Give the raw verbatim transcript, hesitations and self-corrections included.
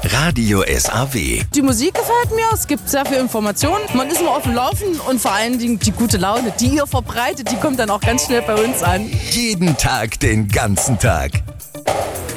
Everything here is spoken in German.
Radio S A W. Die Musik gefällt mir, es gibt sehr viel Informationen, man ist immer auf dem Laufen und vor allen Dingen die gute Laune, die ihr verbreitet, die kommt dann auch ganz schnell bei uns an. Jeden Tag, den ganzen Tag.